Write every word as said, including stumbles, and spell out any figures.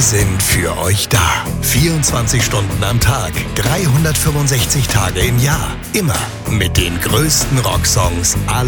sind für euch da. vierundzwanzig Stunden am Tag, dreihundertfünfundsechzig Tage im Jahr. Immer mit den größten Rocksongs aller